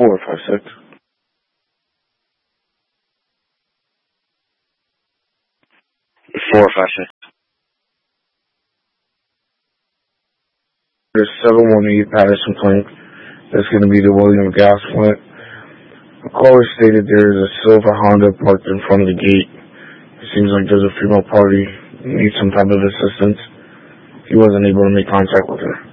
456. There's 718 Patterson Plank. That's going to be the William Gas plant. The caller stated there is a silver Honda parked in front of the gate. It seems like there's a female party who needs some type of assistance. He wasn't able to make contact with her.